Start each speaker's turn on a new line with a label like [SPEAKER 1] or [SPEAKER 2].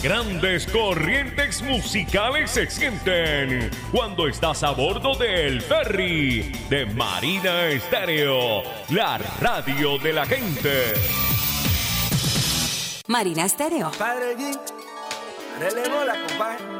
[SPEAKER 1] grandes corrientes musicales se sienten cuando estás a bordo del ferry de Marina Estéreo, la radio de la gente.
[SPEAKER 2] Marina Estéreo.
[SPEAKER 3] Padre G, relevó la compa.